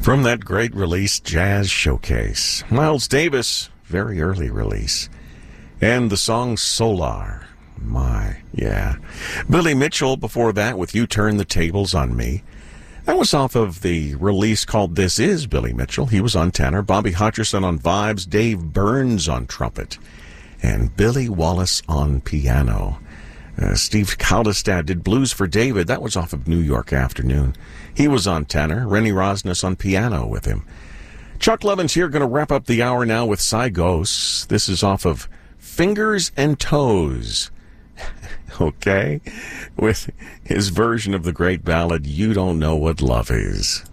From that great release, Jazz Showcase, Miles Davis, very early release, and the song Solar. My, yeah. Billy Mitchell before that with You Turn the Tables on Me. That was off of the release called This Is Billy Mitchell. He was on tenor. Bobby Hutcherson on vibes. Dave Burns on trumpet. And Billy Wallace on piano. Steve Kaldestad did Blues for David. That was off of New York Afternoon. He was on tenor. Rennie Rosnes on piano with him. Chuck Levin's here, going to wrap up the hour now with Cy Ghosts. This is off of Fingers and Toes. Okay? With his version of the great ballad, You Don't Know What Love Is.